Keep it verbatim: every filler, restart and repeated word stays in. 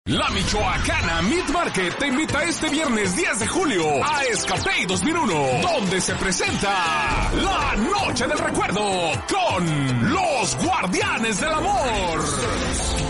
La Michoacana Meat Market te invita este viernes diez de julio a Escape dos mil uno, donde se presenta la Noche del Recuerdo con los Guardianes del Amor.